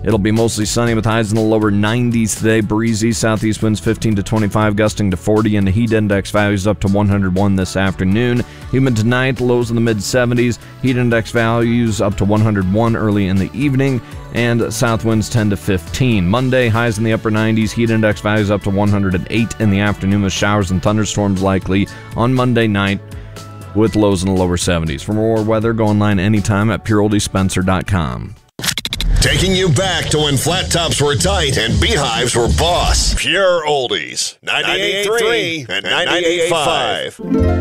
It'll be mostly sunny with highs in the lower 90s today. Breezy southeast winds 15 to 25, gusting to 40, and the heat index values up to 101 this afternoon. Humid tonight, lows in the mid-70s. Heat index values up to 101 early in the evening, and south winds 10 to 15. Monday, highs in the upper 90s. Heat index values up to 108 in the afternoon with showers and thunderstorms likely on Monday night, with lows in the lower 70s. For more weather, go online anytime at pureoldiespencer.com. Taking you back to when flat tops were tight and beehives were boss. Pure Oldies. 98.3 and 98.5.